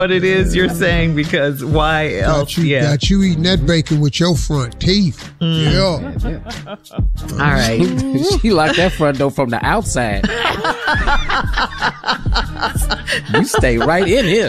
what it is you're saying, because why else? Got you eating that bacon with your front teeth. Yeah. All right. She locked that front door from the outside. You stay right in here.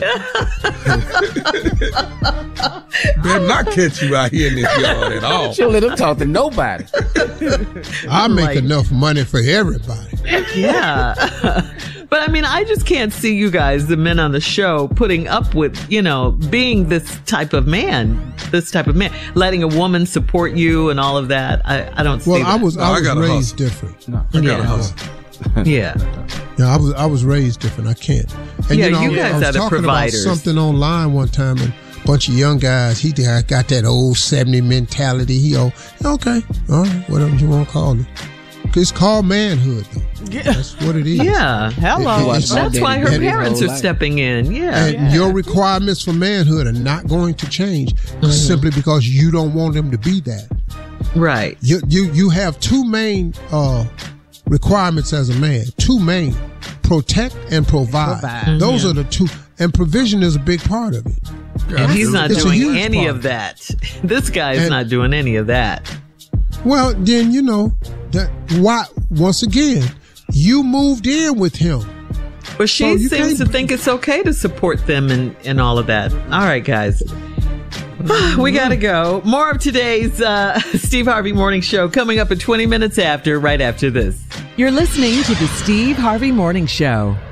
Better not catch you out here in this yard at all. She'll let him talk to nobody. I make enough money for everybody. Yeah. But I mean, I just can't see you guys, the men on the show, putting up with, being this type of man, letting a woman support you and all of that. I don't see that. I was raised different. No, I gotta hustle. Yeah. Yeah, I was raised different. I can't. And you guys I was are the talking providers. about something online one time, and a bunch of young guys, he got that old 70 mentality. Okay, all right, whatever you want to call it. It's called manhood, though. Yeah. That's what it is. Yeah, hello. That's why her parents are stepping in. Yeah. And your requirements for manhood are not going to change simply because you don't want them to be that. Right. You have two main requirements as a man. Two main: protect and provide. Those are the two. And provision is a big part of it. And he's not doing any of that. This guy is not doing any of that. Well, then, why, once again, you moved in with him. But she seems to think it's okay to support them and all of that. All right, guys. We got to go. More of today's Steve Harvey Morning Show coming up at 20 minutes after, right after this. You're listening to the Steve Harvey Morning Show.